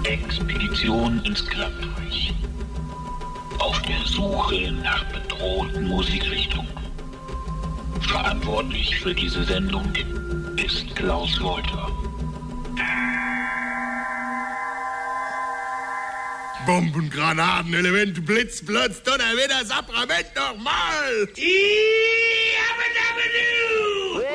Expedition ins Klappreich. Auf der Suche nach bedrohten Musikrichtungen. Verantwortlich für diese Sendung ist Klaus Wolter. Bomben, Granaten, Elemente, Blitz, Blitz, Donnerwetter, Saprament nochmal! Yabba-dabba-doo!